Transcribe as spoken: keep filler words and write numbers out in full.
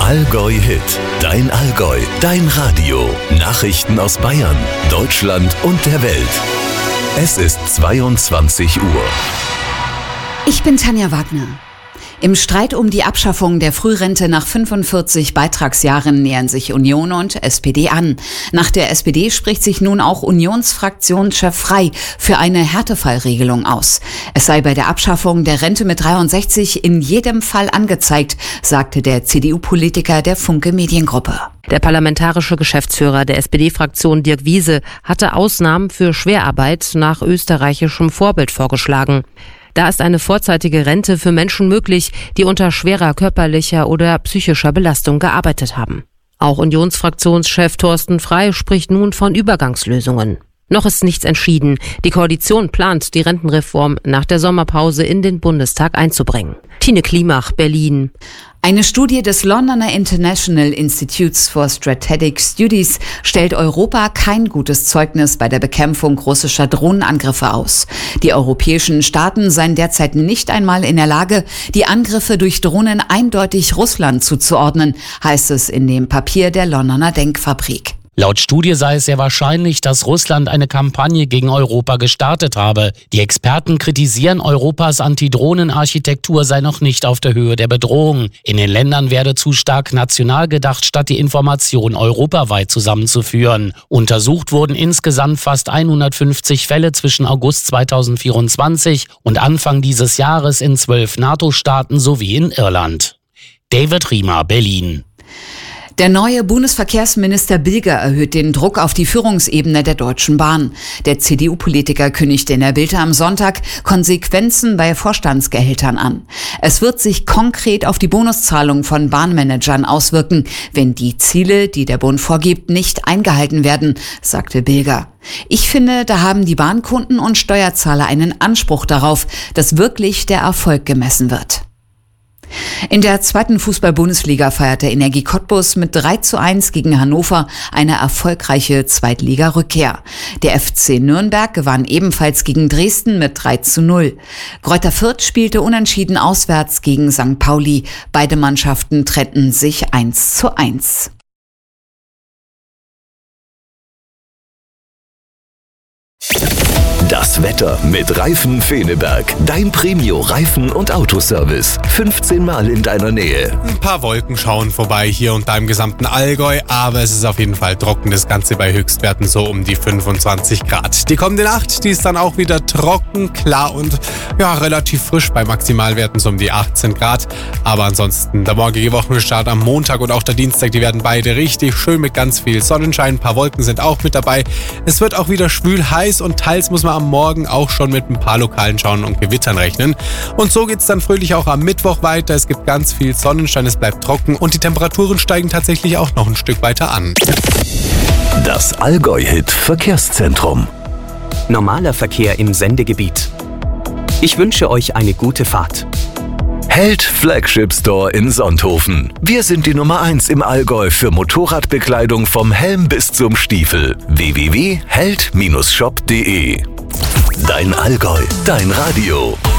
Allgäu Hit. Dein Allgäu, dein Radio. Nachrichten aus Bayern, Deutschland und der Welt. Es ist zweiundzwanzig Uhr. Ich bin Tanja Wagner. Im Streit um die Abschaffung der Frührente nach fünfundvierzig Beitragsjahren nähern sich Union und S P D an. Nach der S P D spricht sich nun auch Unionsfraktionschef Frey für eine Härtefallregelung aus. Es sei bei der Abschaffung der Rente mit dreiundsechzig in jedem Fall angezeigt, sagte der C D U-Politiker der Funke Mediengruppe. Der parlamentarische Geschäftsführer der S P D-Fraktion Dirk Wiese hatte Ausnahmen für Schwerarbeit nach österreichischem Vorbild vorgeschlagen. Da ist eine vorzeitige Rente für Menschen möglich, die unter schwerer körperlicher oder psychischer Belastung gearbeitet haben. Auch Unionsfraktionschef Thorsten Frey spricht nun von Übergangslösungen. Noch ist nichts entschieden. Die Koalition plant, die Rentenreform nach der Sommerpause in den Bundestag einzubringen. Tine Klimach, Berlin. Eine Studie des Londoner International Institutes for Strategic Studies stellt Europa kein gutes Zeugnis bei der Bekämpfung russischer Drohnenangriffe aus. Die europäischen Staaten seien derzeit nicht einmal in der Lage, die Angriffe durch Drohnen eindeutig Russland zuzuordnen, heißt es in dem Papier der Londoner Denkfabrik. Laut Studie sei es sehr wahrscheinlich, dass Russland eine Kampagne gegen Europa gestartet habe. Die Experten kritisieren, Europas Antidrohnenarchitektur sei noch nicht auf der Höhe der Bedrohung. In den Ländern werde zu stark national gedacht, statt die Information europaweit zusammenzuführen. Untersucht wurden insgesamt fast hundertfünfzig Fälle zwischen August zweitausendvierundzwanzig und Anfang dieses Jahres in zwölf NATO-Staaten sowie in Irland. David Riemer, Berlin. Der neue Bundesverkehrsminister Bilger erhöht den Druck auf die Führungsebene der Deutschen Bahn. Der C D U-Politiker kündigte in der Bild am Sonntag Konsequenzen bei Vorstandsgehältern an. Es wird sich konkret auf die Bonuszahlung von Bahnmanagern auswirken, wenn die Ziele, die der Bund vorgibt, nicht eingehalten werden, sagte Bilger. Ich finde, da haben die Bahnkunden und Steuerzahler einen Anspruch darauf, dass wirklich der Erfolg gemessen wird. In der zweiten Fußball-Bundesliga feierte Energie Cottbus mit drei zu eins gegen Hannover eine erfolgreiche Zweitliga-Rückkehr. Der F C Nürnberg gewann ebenfalls gegen Dresden mit drei zu null. Greuther Fürth spielte unentschieden auswärts gegen Sankt Pauli. Beide Mannschaften trennten sich eins zu eins. Das Wetter mit Reifen Feneberg. Dein Premio-Reifen- und Autoservice. fünfzehn Mal in deiner Nähe. Ein paar Wolken schauen vorbei hier und da im gesamten Allgäu, aber es ist auf jeden Fall trocken. Das Ganze bei Höchstwerten so um die fünfundzwanzig Grad. Die kommende Nacht, die ist dann auch wieder trocken, klar und ja relativ frisch bei Maximalwerten so um die achtzehn Grad. Aber ansonsten der morgige Wochenstart am Montag und auch der Dienstag, die werden beide richtig schön mit ganz viel Sonnenschein. Ein paar Wolken sind auch mit dabei. Es wird auch wieder schwül heiß und teils muss man am Morgen auch schon mit ein paar lokalen Schauern und Gewittern rechnen. Und so geht's dann fröhlich auch am Mittwoch weiter. Es gibt ganz viel Sonnenschein, es bleibt trocken und die Temperaturen steigen tatsächlich auch noch ein Stück weiter an. Das Allgäu-Hit Verkehrszentrum. Normaler Verkehr im Sendegebiet. Ich wünsche euch eine gute Fahrt. Held Flagship Store in Sonthofen. Wir sind die Nummer eins im Allgäu für Motorradbekleidung vom Helm bis zum Stiefel. w w w punkt held Bindestrich shop punkt de. Dein Allgäu, dein Radio.